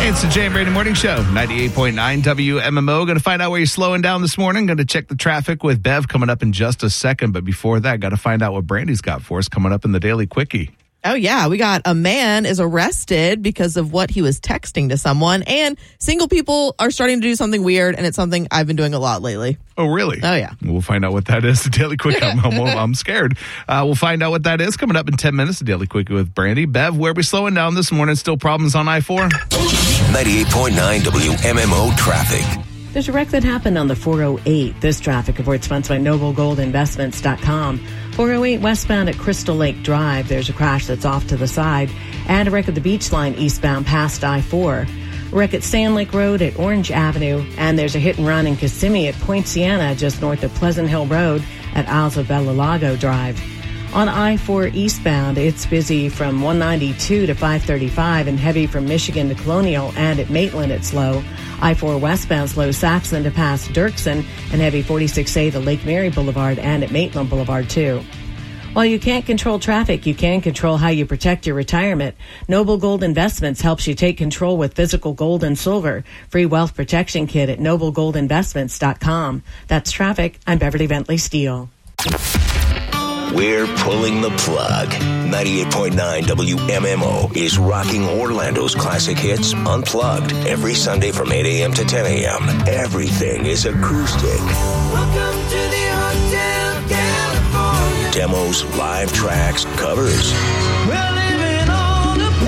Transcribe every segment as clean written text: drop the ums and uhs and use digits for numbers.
It's the Jay and Brady Morning Show, 98.9 WMMO. Going to find out where you're slowing down this morning. Going to check the traffic with Bev coming up in just a second. But before that, got to find out what Brandy's got for us coming up in the Daily Quickie. Oh, yeah. We got a man is arrested because of what he was texting to someone. And single people are starting to do something weird. And it's something I've been doing a lot lately. Oh, really? Oh, yeah. We'll find out what that is. The Daily Quickie. I'm scared. We'll find out what that is coming up in 10 minutes. The Daily Quickie with Brandy. Bev, where are we slowing down this morning? Still problems on I-4? 98.9 WMMO traffic. There's a wreck that happened on the 408. This traffic report sponsored by NobleGoldInvestments.com. 408 westbound at Crystal Lake Drive. There's a crash that's off to the side. And a wreck at the Beach Line eastbound past I-4. A wreck at Sand Lake Road at Orange Avenue. And there's a hit and run in Kissimmee at Point Siena just north of Pleasant Hill Road at Isles of Bellalago Drive. On I-4 eastbound, it's busy from 192 to 535 and heavy from Michigan to Colonial, and at Maitland it's slow. I-4 westbound slow Saxon to past Dirksen and heavy 46A to Lake Mary Boulevard and at Maitland Boulevard too. While you can't control traffic, you can control how you protect your retirement. Noble Gold Investments helps you take control with physical gold and silver. Free wealth protection kit at NobleGoldInvestments.com. That's traffic. I'm Beverly Bentley Steele. We're pulling the plug. 98.9 WMMO is rocking Orlando's classic hits unplugged every Sunday from 8 a.m. to 10 a.m. Everything is acoustic. Welcome to the Hotel California. Demos, live tracks, covers. We're living on a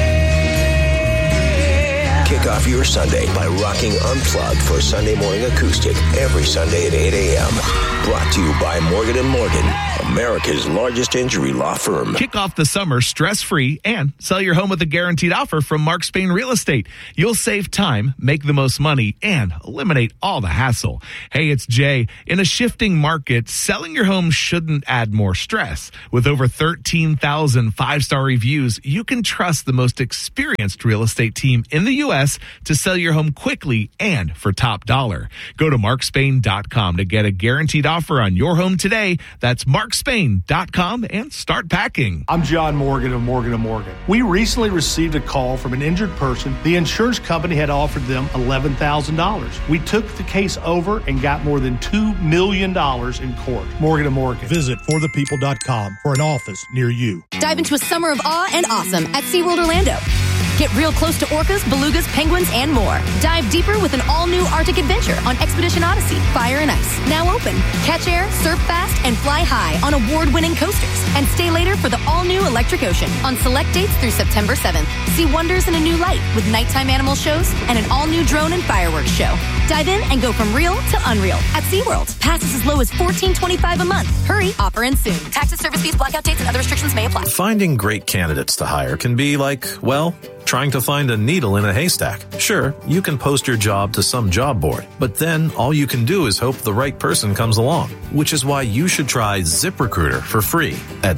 prayer. Kick off your Sunday by rocking Unplugged for Sunday morning acoustic every Sunday at 8 a.m. Brought to you by Morgan & Morgan, America's largest injury law firm. Kick off the summer stress-free and sell your home with a guaranteed offer from Mark Spain Real Estate. You'll save time, make the most money, and eliminate all the hassle. Hey, it's Jay. In a shifting market, selling your home shouldn't add more stress. With over 13,000 five-star reviews, you can trust the most experienced real estate team in the U.S. to sell your home quickly and for top dollar. Go to markspain.com to get a guaranteed offer on your home today. That's markspain.com and start packing. I'm John Morgan of Morgan & Morgan. We recently received a call from an injured person. The insurance company had offered them $11,000. We took the case over and got more than $2 million in court. Morgan & Morgan. Visit forthepeople.com for an office near you. Dive into a summer of awe and awesome at SeaWorld Orlando. Get real close to orcas, belugas, penguins, and more. Dive deeper with an all-new Arctic adventure on Expedition Odyssey, Fire and Ice. Now open. Catch air, surf fast, and fly high on award-winning coasters. And stay later for the all-new Electric Ocean on select dates through September 7th. See wonders in a new light with nighttime animal shows and an all-new drone and fireworks show. Dive in and go from real to unreal at SeaWorld. Passes as low as $14.25 a month. Hurry, offer ends soon. Taxes, service fees, blackout dates, and other restrictions may apply. Finding great candidates to hire can be like, well, trying to find a needle in a haystack. Sure, you can post your job to some job board, but then all you can do is hope the right person comes along, which is why you should try ZipRecruiter for free at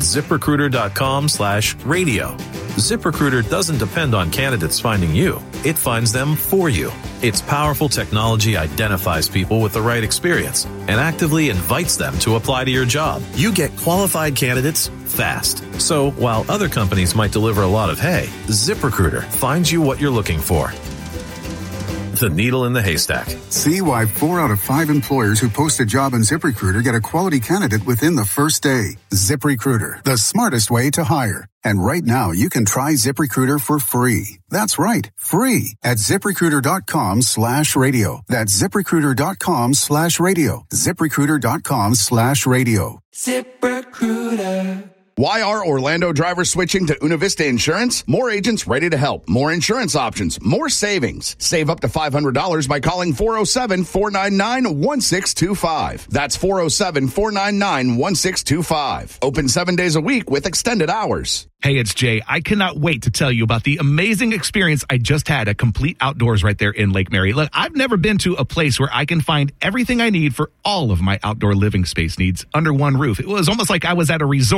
ZipRecruiter.com/radio. ZipRecruiter doesn't depend on candidates finding you. It finds them for you. Its powerful technology identifies people with the right experience and actively invites them to apply to your job. You get qualified candidates fast. So while other companies might deliver a lot of hay, ZipRecruiter finds you what you're looking for. The needle in the haystack. See why 4 out of 5 employers who post a job on ZipRecruiter get a quality candidate within the first day. ZipRecruiter, the smartest way to hire. And right now, you can try ZipRecruiter for free. That's right, free at ZipRecruiter.com/radio. That's ZipRecruiter.com/radio. ZipRecruiter.com/radio. ZipRecruiter. Why are Orlando drivers switching to Una Vista Insurance? More agents ready to help. More insurance options. More savings. Save up to $500 by calling 407-499-1625. That's 407-499-1625. Open 7 days a week with extended hours. Hey, it's Jay. I cannot wait to tell you about the amazing experience I just had at Complete Outdoors right there in Lake Mary. Look, I've never been to a place where I can find everything I need for all of my outdoor living space needs under one roof. It was almost like I was at a resort.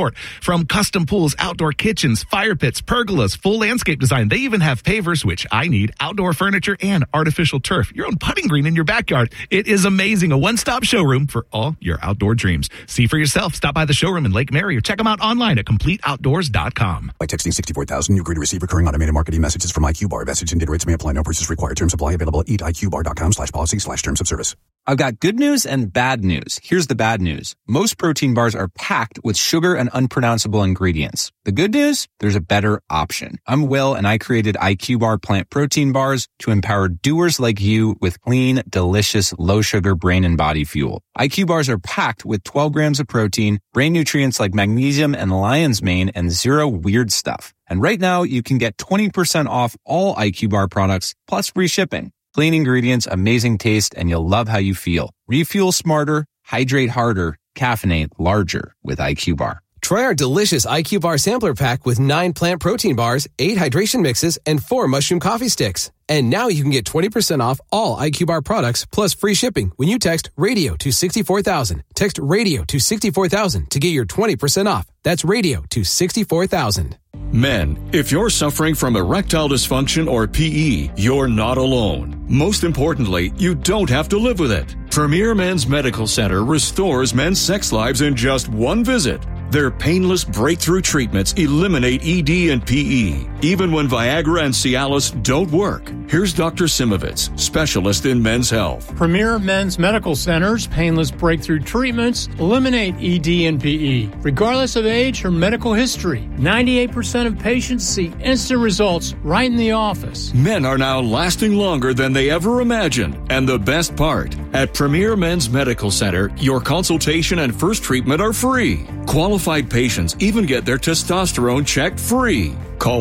From custom pools, outdoor kitchens, fire pits, pergolas, full landscape design. They even have pavers, which I need, outdoor furniture, and artificial turf. Your own putting green in your backyard. It is amazing. A one-stop showroom for all your outdoor dreams. See for yourself. Stop by the showroom in Lake Mary or check them out online at CompleteOutdoors.com. By texting 64,000, you agree to receive recurring automated marketing messages from IQ Bar. Message and data rates may apply. No purchase required. Terms apply. Available at eatiqbar.com/policy/terms of service. I've got good news and bad news. Here's the bad news. Most protein bars are packed with sugar and unpronounceable ingredients. The good news? There's a better option. I'm Will, and I created IQ Bar plant protein bars to empower doers like you with clean, delicious, low-sugar brain and body fuel. IQ bars are packed with 12 grams of protein, brain nutrients like magnesium and lion's mane, and zero weird stuff. And right now, you can get 20% off all IQ Bar products, plus free shipping. Clean ingredients, amazing taste, and you'll love how you feel. Refuel smarter, hydrate harder, caffeinate larger with IQ Bar. Try our delicious IQ Bar sampler pack with 9 plant protein bars, 8 hydration mixes, and 4 mushroom coffee sticks. And now you can get 20% off all IQ Bar products plus free shipping when you text RADIO to 64,000. Text RADIO to 64,000 to get your 20% off. That's RADIO to 64,000. Men, if you're suffering from erectile dysfunction or PE, you're not alone. Most importantly, you don't have to live with it. Premier Men's Medical Center restores men's sex lives in just one visit. Their painless breakthrough treatments eliminate ED and PE, even when Viagra and Cialis don't work. Here's Dr. Simovitz, specialist in men's health. Premier Men's Medical Center's painless breakthrough treatments eliminate ED and PE, regardless of age or medical history. 98% of patients see instant results right in the office. Men are now lasting longer than they ever imagined. And the best part, at Premier Men's Medical Center, your consultation and first treatment are free. Qualified patients even get their testosterone checked free. Call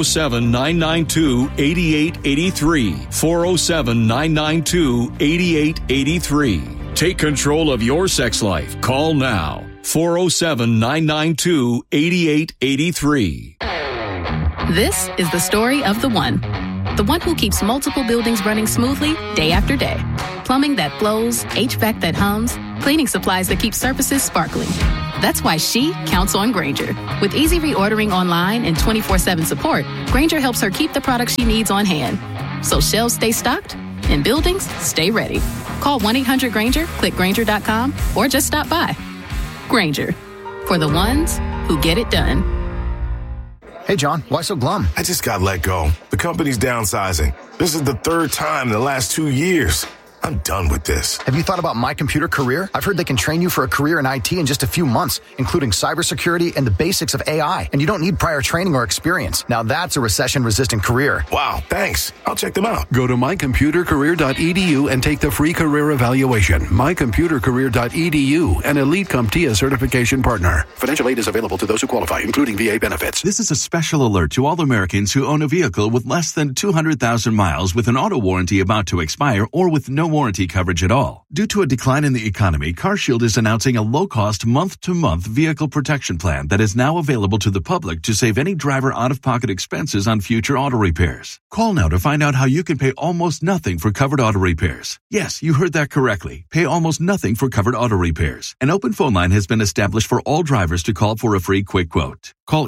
407-992-8883. 407-992-8883. Take control of your sex life. Call now. 407-992-8883. This is the story of the one who keeps multiple buildings running smoothly day after day. Plumbing that flows, HVAC that hums, cleaning supplies that keep surfaces sparkling. That's why she counts on Grainger. With easy reordering online and 24/7 support, Grainger helps her keep the products she needs on hand. So shelves stay stocked and buildings stay ready. Call 1-800-GRAINGER, click Grainger.com, or just stop by. Grainger, for the ones who get it done. Hey, John, why so glum? I just got let go. The company's downsizing. This is the 3rd time in the last 2 years. I'm done with this. Have you thought about My Computer Career? I've heard they can train you for a career in IT in just a few months, including cybersecurity and the basics of AI. And you don't need prior training or experience. Now that's a recession-resistant career. Wow, thanks. I'll check them out. Go to mycomputercareer.edu and take the free career evaluation. mycomputercareer.edu, an Elite CompTIA certification partner. Financial aid is available to those who qualify, including VA benefits. This is a special alert to all Americans who own a vehicle with less than 200,000 miles with an auto warranty about to expire or with no warranty coverage at all. Due to a decline in the economy, CarShield is announcing a low-cost month-to-month vehicle protection plan that is now available to the public to save any driver out-of-pocket expenses on future auto repairs. Call now to find out how you can pay almost nothing for covered auto repairs. Yes, you heard that correctly. Pay almost nothing for covered auto repairs. An open phone line has been established for all drivers to call for a free quick quote. Call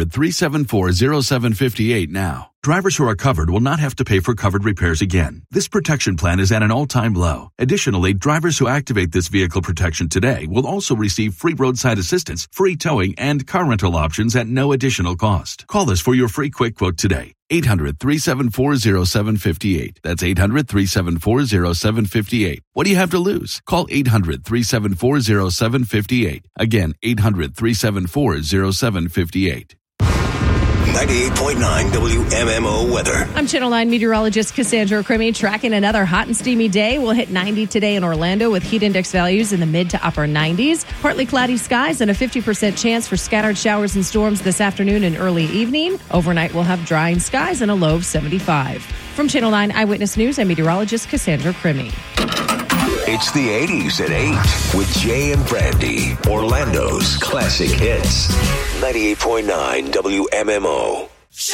800-374-0758 now. Drivers who are covered will not have to pay for covered repairs again. This protection plan is at an all-time low. Additionally, drivers who activate this vehicle protection today will also receive free roadside assistance, free towing, and car rental options at no additional cost. Call us for your free quick quote today. 800-374-0758. That's 800-374-0758. What do you have to lose? Call 800-374-0758. Again, 800-374-0758. 98.9 WMMO weather. I'm Channel 9 meteorologist Cassandra Crimmy. Tracking another hot and steamy day. We'll hit 90 today in Orlando with heat index values in the mid to upper 90s. Partly cloudy skies and a 50% chance for scattered showers and storms this afternoon and early evening. Overnight, we'll have drying skies and a low of 75. From Channel 9 Eyewitness News, I'm meteorologist Cassandra Crimmy. It's the 80s at 8 with Jay and Brandy, Orlando's classic hits. 98.9 WMMO.